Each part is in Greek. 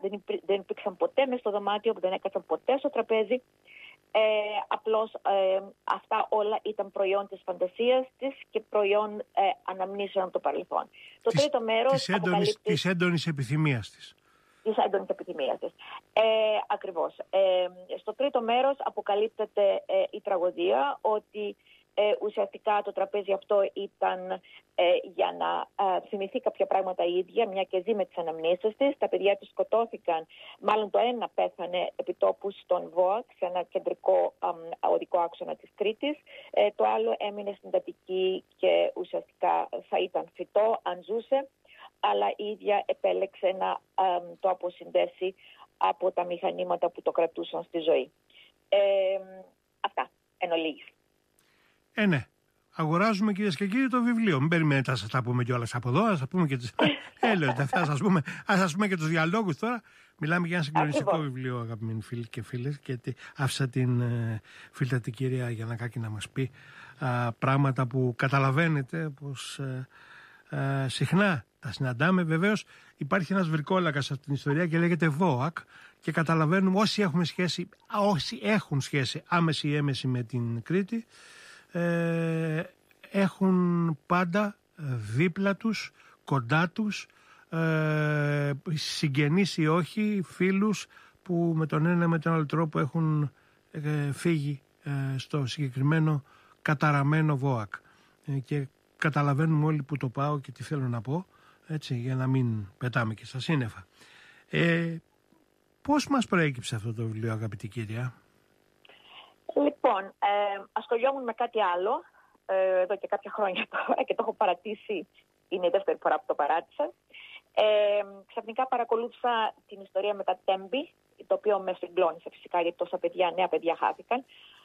δεν υπήρξαν ποτέ μες στο δωμάτιο, δεν έκατσαν ποτέ στο τραπέζι. Απλώς αυτά όλα ήταν προϊόν της φαντασίας της και προϊόν αναμνήσεων από το παρελθόν. Το τρίτο μέρος της έντονης επιθυμίας της. Της έντονης επιθυμίας της. Ακριβώς. Στο τρίτο μέρος αποκαλύπτεται η τραγωδία ότι ουσιαστικά το τραπέζι αυτό ήταν για να θυμηθεί κάποια πράγματα η ίδια, μια και ζει με τις αναμνήσεις της. Τα παιδιά της σκοτώθηκαν, μάλλον το ένα πέθανε επιτόπου στον ΒΟΑΚ, σε ένα κεντρικό οδικό άξονα της Κρήτης. Το άλλο έμεινε στην Αττική και ουσιαστικά θα ήταν φυτό αν ζούσε, αλλά η ίδια επέλεξε να το αποσυνδέσει από τα μηχανήματα που το κρατούσαν στη ζωή. Αυτά εν ολίγης. Ναι. Αγοράζουμε, κυρίες και κύριοι, το βιβλίο. Μην περιμένετε να σας τα πούμε κιόλας από εδώ. Ας πούμε και τις... ας πούμε και τους διαλόγους τώρα. Μιλάμε για ένα συγκλονιστικό βιβλίο, αγαπημένοι φίλοι και φίλες. Και άφησα την φίλτατη κυρία Γιαννακάκη να μας πει πράγματα που καταλαβαίνετε πως συχνά τα συναντάμε. Βεβαίως υπάρχει ένας βρικόλακας σε αυτήν την ιστορία και λέγεται ΒΟΑΚ. Και καταλαβαίνουμε όσοι έχουν σχέση άμεση ή έμεση με την Κρήτη, έχουν πάντα δίπλα τους, κοντά τους, συγγενείς ή όχι, φίλους που με τον ένα ή με τον άλλο τρόπο έχουν φύγει στο συγκεκριμένο καταραμένο ΒΟΑΚ. Και καταλαβαίνουμε όλοι που το πάω και τι θέλω να πω, έτσι, για να μην πετάμε και στα σύννεφα. Πώς μας προέκυψε αυτό το βιβλίο, αγαπητή κυρία? Λοιπόν, ασχολιόμουν με κάτι άλλο εδώ και κάποια χρόνια τώρα και το έχω παρατήσει, είναι η δεύτερη φορά που το παράτησα. Ξαφνικά παρακολούθησα την ιστορία με τα Τέμπη, το οποίο με συγκλώνησε φυσικά γιατί τόσα νέα παιδιά χάθηκαν.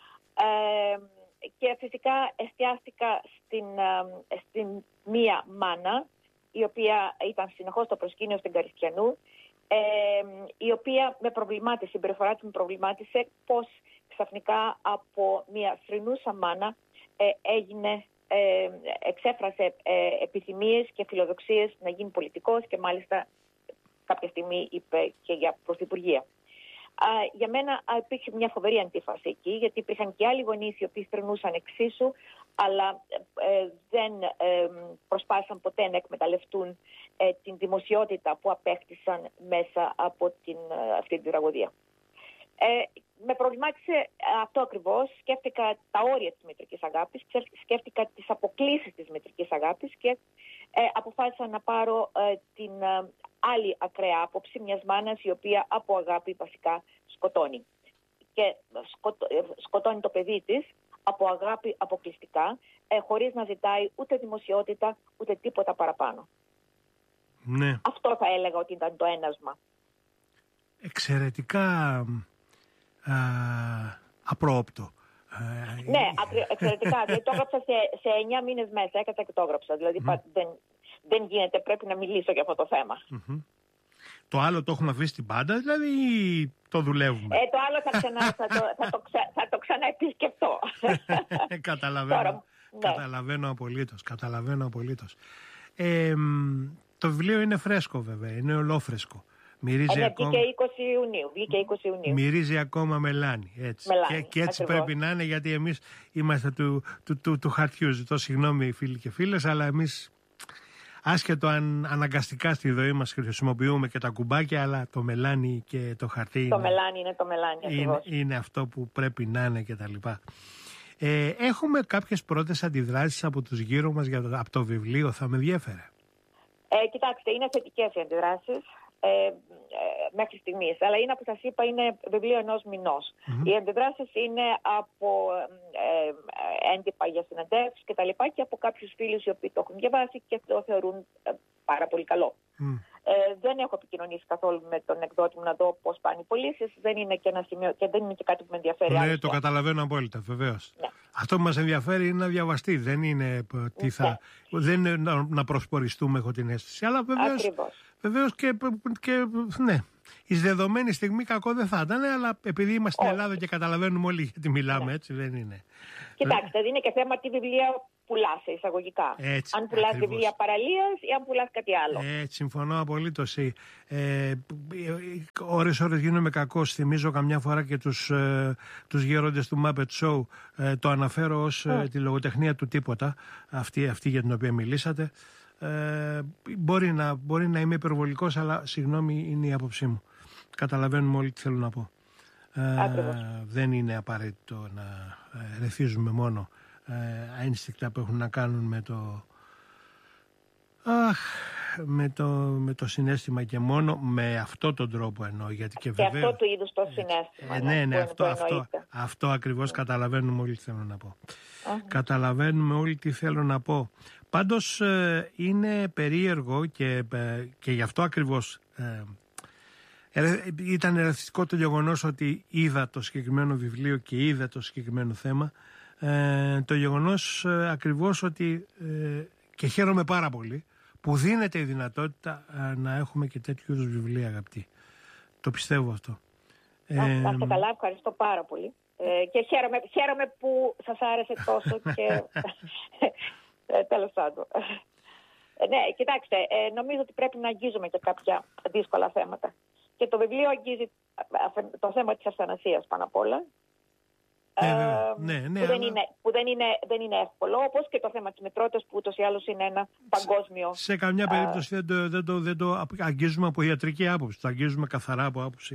Και φυσικά εστιάστηκα στην μία μάνα, η οποία ήταν συνεχώς στο προσκήνιο στην Καριστιανού, η οποία με προβλημάτισε, η συμπεριφορά της με προβλημάτισε πως ξαφνικά από μια θρηνούσα μάνα εξέφρασε επιθυμίες και φιλοδοξίες να γίνει πολιτικός και μάλιστα κάποια στιγμή είπε και για πρωθυπουργία. Για μένα υπήρχε μια φοβερή αντίφαση εκεί, γιατί υπήρχαν και άλλοι γονείς οι οποίοι θρηνούσαν εξίσου, αλλά δεν προσπάθησαν ποτέ να εκμεταλλευτούν την δημοσιότητα που απέκτησαν μέσα από αυτή την τραγωδία. Με προβλημάτισε αυτό ακριβώς. Σκέφτηκα τα όρια της μητρικής αγάπης, σκέφτηκα τις αποκλίσεις της μητρικής αγάπης και αποφάσισα να πάρω την άλλη ακραία άποψη μιας μάνας η οποία από αγάπη βασικά σκοτώνει. Και σκοτώνει το παιδί της από αγάπη αποκλειστικά, χωρίς να ζητάει ούτε δημοσιότητα ούτε τίποτα παραπάνω. Ναι. Αυτό θα έλεγα ότι ήταν το ένασμα. Εξαιρετικά απρόοπτο. Ναι, εξαιρετικά. Δηλαδή, το έγραψα σε 9 μήνες μέσα, έκατσα και το έγραψα. Δηλαδή δεν γίνεται, πρέπει να μιλήσω για αυτό το θέμα. Το άλλο το έχουμε αφήσει στην πάντα, δηλαδή, ή το δουλεύουμε? Το άλλο θα το ξαναεπισκεφτώ. Καταλαβαίνω απολύτως. Το βιβλίο είναι φρέσκο βέβαια, είναι ολόφρεσκο. Βγήκε 20 Ιουνίου. Μυρίζει ακόμα μελάνι. Έτσι. Και έτσι ακριβώς πρέπει να είναι, γιατί εμείς είμαστε του χαρτιού. Ζητώ συγγνώμη φίλοι και φίλες, αλλά εμείς, άσχετο αν αναγκαστικά στη ζωή μας χρησιμοποιούμε και τα κουμπάκια, αλλά το μελάνι και το χαρτί είναι αυτό που πρέπει να είναι κτλ. Έχουμε κάποιες πρώτες αντιδράσεις από τους γύρω μας από το βιβλίο? Θα με ενδιέφερε. Κοιτάξτε, είναι θετικές οι αντιδράσεις μέχρι στιγμής, αλλά είναι, όπως σας είπα, είναι βιβλίο ενός μηνός. Οι αντιδράσεις είναι από έντυπα για συναντεύσεις και τα λοιπά, και από κάποιους φίλους οι οποίοι το έχουν διαβάσει και το θεωρούν πάρα πολύ καλό. Δεν έχω επικοινωνήσει καθόλου με τον εκδότη μου να δω πώς πάνε οι πωλήσεις. Δεν είναι και ένα σημείο και δεν είναι και κάτι που με ενδιαφέρει. Ναι, το καταλαβαίνω απόλυτα, βεβαίως. Ναι. Αυτό που μας ενδιαφέρει είναι να διαβαστεί. Δεν είναι, δεν είναι να προσποριστούμε, έχω την αίσθηση. Αλλά βεβαίως και ναι. Εις δεδομένη στιγμή κακό δεν θα ήταν, αλλά επειδή είμαστε στην Ελλάδα και καταλαβαίνουμε όλοι γιατί μιλάμε, έτσι δεν είναι. Κοιτάξτε, είναι και θέμα τι βιβλία πουλάς εισαγωγικά. Έτσι, αν πουλάς ακριβώς. βιβλία παραλίας ή αν πουλάς κάτι άλλο. Συμφωνώ απολύτως. Ώρες γίνομαι κακός. Θυμίζω καμιά φορά και τους γέροντες του Muppet Show. Το αναφέρω ως τη λογοτεχνία του τίποτα, αυτή για την οποία μιλήσατε. Μπορεί να είμαι υπερβολικός, αλλά συγγνώμη, είναι η άποψή μου. Καταλαβαίνουμε όλοι τι θέλω να πω. Δεν είναι απαραίτητο να ρεθίζουμε μόνο ένστικτα που έχουν να κάνουν με το συναίσθημα και μόνο, με αυτό τον τρόπο εννοώ. Γιατί και βεβαίως, αυτό του είδους το συναίσθημα. Ναι, αυτό ακριβώς καταλαβαίνουμε όλοι τι θέλω να πω. Καταλαβαίνουμε όλοι τι θέλω να πω. Πάντως είναι περίεργο και γι' αυτό ακριβώς ήταν ερεθιστικό το γεγονός ότι είδα το συγκεκριμένο βιβλίο και είδα το συγκεκριμένο θέμα. Το γεγονός ακριβώς ότι και χαίρομαι πάρα πολύ που δίνεται η δυνατότητα να έχουμε και τέτοιου είδους βιβλία, αγαπητοί. Το πιστεύω αυτό. Να είστε καλά, ευχαριστώ πάρα πολύ. Και χαίρομαι που σας άρεσε τόσο και τέλος πάντων. Ναι, κοιτάξτε, νομίζω ότι πρέπει να αγγίζουμε και κάποια δύσκολα θέματα. Και το βιβλίο αγγίζει το θέμα της αυθανασίας πάνω απ' όλα. Που δεν είναι εύκολο, όπως και το θέμα της μητρότητας, που ούτως ή άλλως είναι ένα παγκόσμιο. Σε καμιά περίπτωση δεν το αγγίζουμε από ιατρική άποψη, το αγγίζουμε καθαρά από άποψη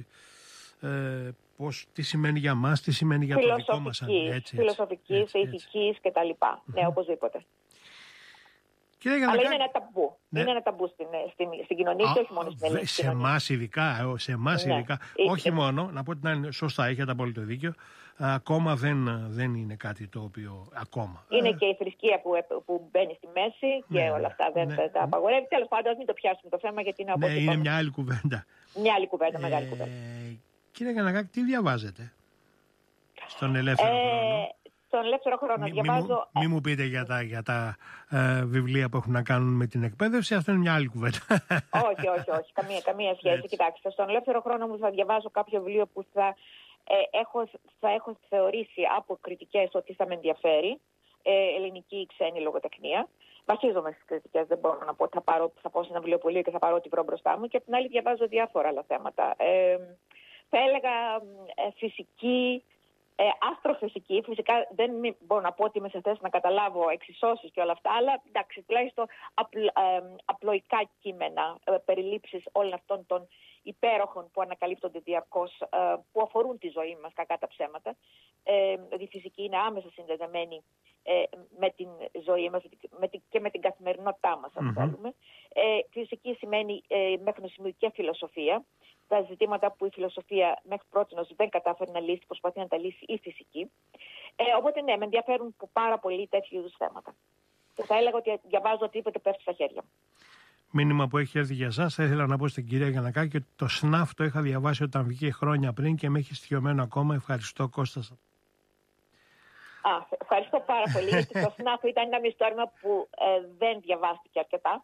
τι σημαίνει για μας, τι σημαίνει για το δικό μας. Φιλοσοφικής, ηθικής κτλ. Ναι, οπωσδήποτε. Αλλά είναι ένα ταμπού. Ναι. Είναι ένα ταμπού στην κοινωνία και όχι μόνο στην ελληνική κοινωνία. Σε εμάς ειδικά. Όχι μόνο, να πω ότι είναι σωστά, έχετε απόλυτο δίκιο. Ακόμα δεν είναι κάτι το οποίο ακόμα. Είναι και η θρησκεία που μπαίνει στη μέση και όλα αυτά δεν τα απαγορεύει. Τέλος πάντων, μην το πιάσουμε το θέμα, γιατί είναι μια άλλη κουβέντα. Μια άλλη κουβέντα, μεγάλη κουβέντα. Κύριε Γιαννακάκη, τι διαβάζετε στον ελεύθερο χρόνο? Στον ελεύθερο χρόνο διαβάζω. Μην μου πείτε για τα βιβλία που έχουν να κάνουν με την εκπαίδευση, αυτό είναι μια άλλη κουβέντα. Όχι. Καμία σχέση. Έτσι. Κοιτάξτε, στον ελεύθερο χρόνο μου θα διαβάζω κάποιο βιβλίο που θα έχω θεωρήσει από κριτικές ότι θα με ενδιαφέρει. Ελληνική ή ξένη λογοτεχνία. Βασίζομαι στις κριτικές, δεν μπορώ να πω ότι θα πάω σε ένα βιβλιοπωλείο και θα πάρω ό,τι βρω μπροστά μου. Και από την άλλη διαβάζω διάφορα άλλα θέματα. Θα έλεγα φυσική. Αστροφυσική, φυσικά δεν μπορώ να πω ότι είμαι σε θέση να καταλάβω εξισώσεις και όλα αυτά, αλλά εντάξει, τουλάχιστον απλοϊκά κείμενα, περιλήψεις όλων αυτών των υπέροχων που ανακαλύπτονται διαρκώς, που αφορούν τη ζωή μας, κακά τα ψέματα. Η φυσική είναι άμεσα συνδεδεμένη με την ζωή μας και με την καθημερινότητά μας, αν θέλουμε. Φυσική σημαίνει μέχρι ένα σημείο και φιλοσοφία. Τα ζητήματα που η φιλοσοφία μέχρι πρότινος δεν κατάφερε να λύσει, προσπαθεί να τα λύσει η φυσική. Οπότε ναι, με ενδιαφέρουν πάρα πολύ τέτοιου είδους θέματα. Και θα έλεγα ότι διαβάζω οτιδήποτε πέφτει στα χέρια μου. Μήνυμα που έχει έρθει για εσάς, θα ήθελα να πω στην κυρία Γιαννακάκη ότι το ΣΝΑΦ το είχα διαβάσει όταν βγήκε χρόνια πριν και με έχει στοιχειωμένο ακόμα. Ευχαριστώ, Κώστας. Ευχαριστώ πάρα πολύ, γιατί το ΣΝΑΦ ήταν ένα μυστόρημα που δεν διαβάστηκε αρκετά.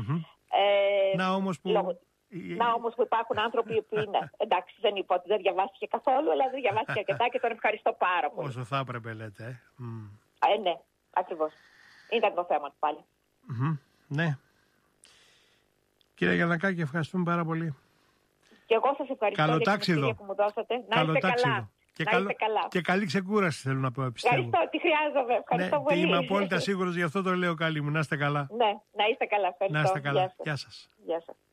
Όμως που υπάρχουν άνθρωποι που είναι. Εντάξει, δεν είπα ότι δεν διαβάστηκε καθόλου, αλλά δεν διαβάστηκε αρκετά και τον ευχαριστώ πάρα πολύ. Όσο θα έπρεπε, λέτε. Ναι, ακριβώς. Ήταν το θέμα του πάλι. Ναι. Κύριε Γιαννακάκη, ευχαριστούμε πάρα πολύ. Και εγώ σας ευχαριστώ για την ευκαιρία που μου δώσατε. Να είστε καλά. Και καλή ξεκούραση, θέλω να πω, πιστεύω. Ευχαριστώ, τι χρειάζομαι. Ευχαριστώ πολύ. Είμαι απόλυτα σίγουρος, γι' αυτό το λέω, καλή μου. Να είστε καλά. Ναι, να είστε καλά. Ευχαριστώ. Να είστε καλά. Γεια σας. Γεια σας.